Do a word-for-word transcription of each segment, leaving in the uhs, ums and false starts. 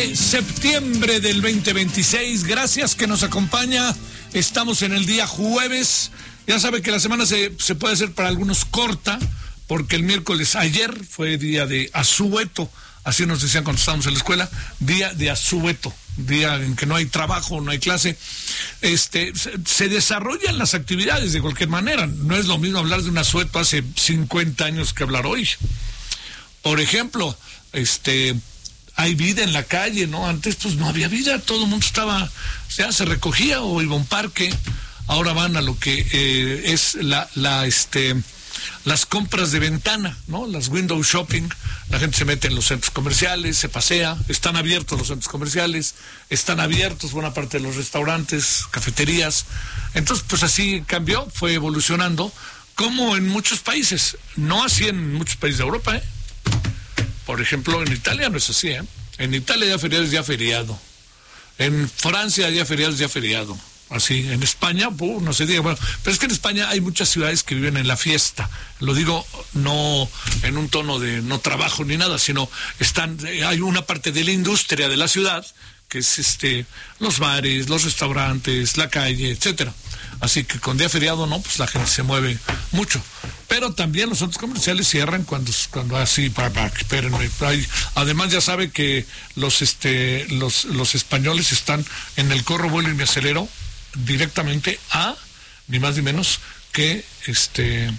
de septiembre del veinte veintiséis. Gracias que nos acompaña. Estamos en el día jueves. Ya sabe que la semana se, se puede hacer para algunos corta, porque el miércoles ayer fue día de asueto. Así nos decían cuando estábamos en la escuela, día de asueto, día en que no hay trabajo, no hay clase. Este, se, se desarrollan las actividades de cualquier manera. No es lo mismo hablar de un asueto hace cincuenta años que hablar hoy. Por ejemplo, este, hay vida en la calle, ¿no? Antes pues no había vida, todo el mundo estaba, ya se recogía o iba a un parque. Ahora van a lo que eh, es la, la, este, las compras de ventana, ¿no? Las window shopping. La gente se mete en los centros comerciales, se pasea, están abiertos los centros comerciales, están abiertos buena parte de los restaurantes, cafeterías. Entonces, pues así cambió, fue evolucionando, como en muchos países, no así en muchos países de Europa, ¿eh? Por ejemplo, en Italia no es así, ¿eh? En Italia día feriado es día feriado. En Francia día feriado es día feriado. Así, en España, uh, no se diga, bueno, pero es que en España hay muchas ciudades que viven en la fiesta. Lo digo no en un tono de no trabajo ni nada, sino están, hay una parte de la industria de la ciudad que es este, los bares, los restaurantes, la calle, etcétera. Así que con día feriado no, pues la gente se mueve mucho. Pero también los centros comerciales cierran cuando, cuando así, para, para, espérenme, hay, además ya sabe que los este, los, los españoles están en el corro, vuelo y me acelero directamente a, ni más ni menos, que este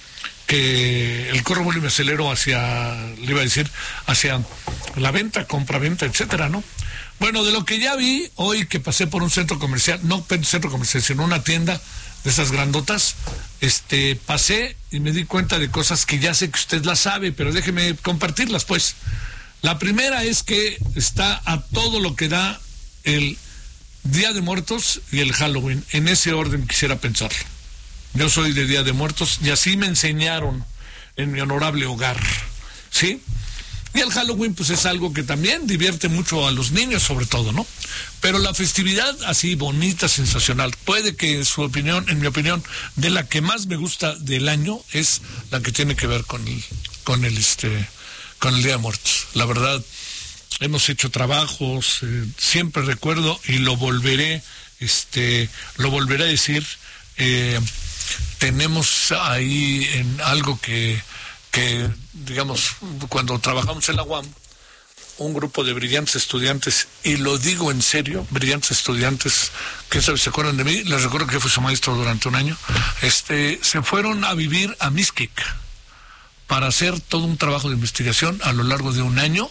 que el corro, vuelo y me acelero hacia, le iba a decir, hacia la venta, compra-venta, etcétera, ¿no? Bueno, de lo que ya vi hoy que pasé por un centro comercial, no un centro comercial, sino una tienda de esas grandotas, este, pasé y me di cuenta de cosas que ya sé que usted las sabe, pero déjeme compartirlas, pues. La primera es que está a todo lo que da el Día de Muertos y el Halloween. En ese orden quisiera pensarlo. Yo soy de Día de Muertos y así me enseñaron en mi honorable hogar, ¿sí? Y el Halloween pues es algo que también divierte mucho a los niños sobre todo, ¿no? Pero la festividad así bonita, sensacional, puede que en su opinión, en mi opinión, de la que más me gusta del año es la que tiene que ver con el, con el este, con el Día de Muertos. La verdad, hemos hecho trabajos, eh, siempre recuerdo y lo volveré, este, lo volveré a decir. Eh, tenemos ahí en algo que, que, digamos, cuando trabajamos en la U A M, un grupo de brillantes estudiantes, y lo digo en serio, brillantes estudiantes, que sabe, se acuerdan de mí, les recuerdo que fui su maestro durante un año, este, se fueron a vivir a Mixquic para hacer todo un trabajo de investigación a lo largo de un año.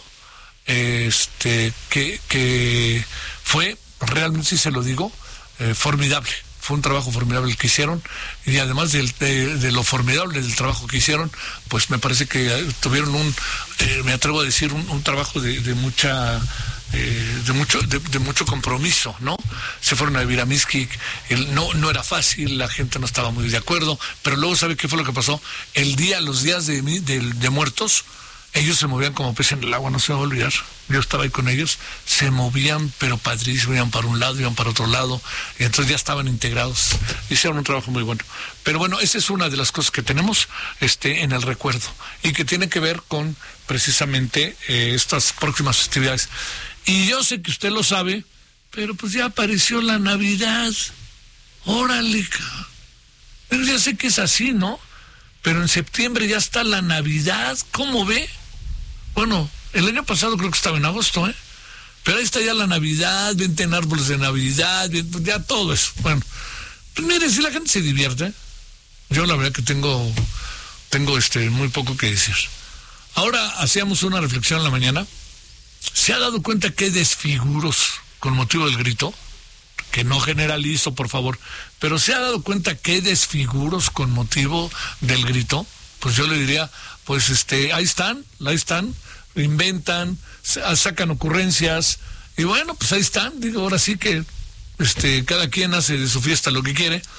Este, que, que fue, realmente sí se lo digo, eh, formidable. Fue un trabajo formidable el que hicieron, y además de, de, de lo formidable del trabajo que hicieron, pues me parece que tuvieron un, eh, me atrevo a decir, un, un trabajo de, de mucha, eh, de mucho, de, de mucho compromiso, ¿no? Se fueron a vivir a Mixquic, el, no, no era fácil, la gente no estaba muy de acuerdo, pero luego ¿sabe qué fue lo que pasó? El día, los días de, de, de muertos, ellos se movían como pez en el agua, no se va a olvidar. Yo estaba ahí con ellos, se movían, pero padrísimo, iban para un lado, iban para otro lado, y entonces ya estaban integrados. Hicieron un trabajo muy bueno. Pero bueno, esa es una de las cosas que tenemos este, en el recuerdo, y que tiene que ver con precisamente eh, estas próximas festividades. Y yo sé que usted lo sabe, pero pues ya apareció la Navidad. Órale, ca. Pero ya sé que es así, ¿no? Pero en septiembre ya está la Navidad, ¿cómo ve? Bueno, el año pasado creo que estaba en agosto, ¿eh? Pero ahí está ya la Navidad, venden árboles de Navidad, ya todo eso. Bueno, pues mire, si la gente se divierte, yo la verdad que tengo, tengo este, muy poco que decir. Ahora hacíamos una reflexión en la mañana. ¿Se ha dado cuenta que hay desfiguros con motivo del grito? Que no generalizo, por favor, pero ¿se ha dado cuenta que hay desfiguros con motivo del grito? Pues yo le diría, pues este, ahí están, ahí están, inventan, sacan ocurrencias, y bueno, pues ahí están, digo, ahora sí que este, cada quien hace de su fiesta lo que quiere.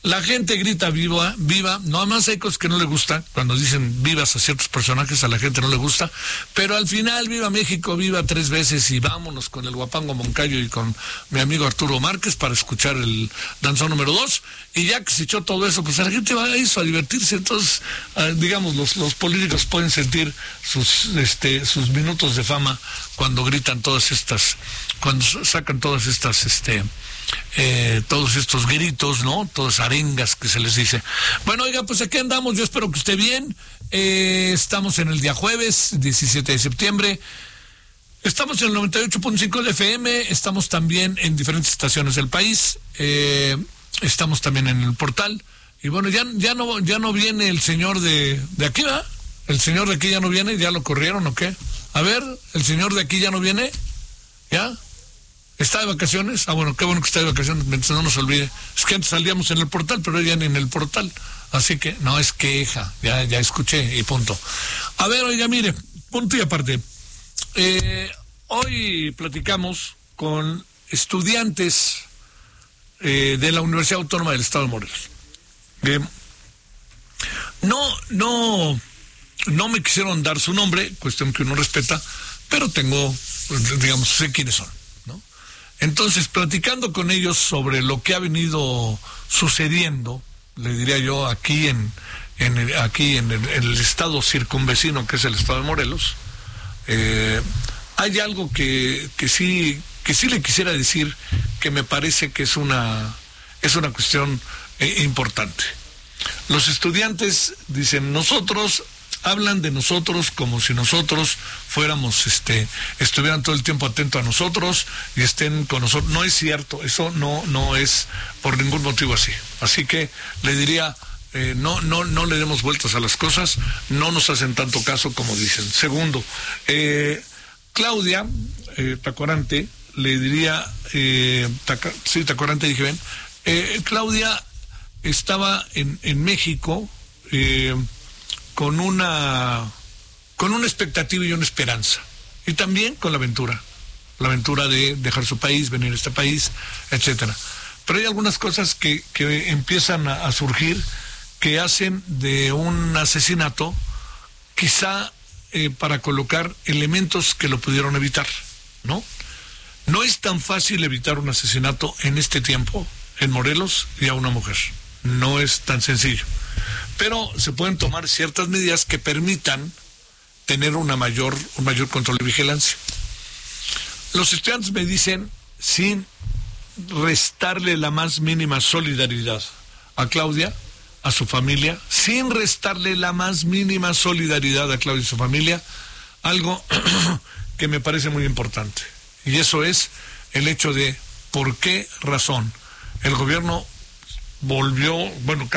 La gente grita viva, viva, nada más hay cosas que no le gustan, cuando dicen vivas a ciertos personajes a la gente no le gusta, pero al final viva México, viva tres veces y vámonos con el Guapango Moncayo y con mi amigo Arturo Márquez para escuchar el danzón número dos, y ya que se echó todo eso, pues la gente va a eso, a divertirse, entonces, eh, digamos, los, los políticos pueden sentir sus, este, sus minutos de fama cuando gritan todas estas, cuando sacan todas estas, este... Eh, todos estos gritos, ¿no? Todas arengas que se les dice. Bueno, oiga, pues aquí andamos, yo espero que esté bien. Eh, estamos en el día jueves, diecisiete de septiembre. Estamos en el noventa y ocho punto cinco de F M, estamos también en diferentes estaciones del país, eh, estamos también en el portal. Y bueno, ya, ya no ya no viene el señor de, de aquí, ¿verdad? El señor de aquí ya no viene, ¿ya lo corrieron o qué? A ver, el señor de aquí ya no viene, ¿ya? ¿Está de vacaciones? Ah, bueno, qué bueno que está de vacaciones, mientras no nos olvide. Es que antes salíamos en el portal, pero ya ni en el portal. Así que, no, es queja, ya, ya escuché y punto. A ver, oiga, mire, punto y aparte. Eh, hoy platicamos con estudiantes eh, de la Universidad Autónoma del Estado de Morelos. Eh, no, no, no me quisieron dar su nombre, cuestión que uno respeta, pero tengo, digamos, sé quiénes son. Entonces, platicando con ellos sobre lo que ha venido sucediendo, le diría yo, aquí en, en el, aquí en el, en el estado circunvecino, que es el estado de Morelos, eh, hay algo que, que sí, que sí le quisiera decir, que me parece que es una, es una cuestión eh, importante. Los estudiantes dicen, nosotros, hablan de nosotros como si nosotros fuéramos, este, estuvieran todo el tiempo atentos a nosotros y estén con nosotros. No es cierto, eso no, no es por ningún motivo así. Así que le diría, eh, no, no, no le demos vueltas a las cosas, no nos hacen tanto caso como dicen. Segundo, eh, Claudia eh, Tacorante, le diría, eh, taca, sí, Tacorante dije bien, eh, Claudia estaba en, en México, eh, con una con una expectativa y una esperanza, y también con la aventura la aventura de dejar su país, venir a este país, etcétera. Pero hay algunas cosas que, que empiezan a, a surgir que hacen de un asesinato quizá eh, para colocar elementos que lo pudieron evitar, ¿no? No es tan fácil evitar un asesinato en este tiempo en Morelos y a una mujer, no es tan sencillo. Pero se pueden tomar ciertas medidas que permitan tener una mayor, un mayor control de vigilancia. Los estudiantes me dicen, sin restarle la más mínima solidaridad a Claudia, a su familia, sin restarle la más mínima solidaridad a Claudia y su familia, algo que me parece muy importante. Y eso es el hecho de por qué razón el gobierno volvió, bueno,